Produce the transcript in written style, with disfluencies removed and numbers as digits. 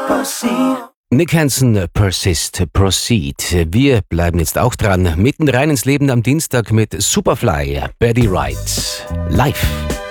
Nick Hansen, Persist, Proceed. Wir bleiben jetzt auch dran. Mitten rein ins Leben am Dienstag mit Superfly, Betty Wright. Live.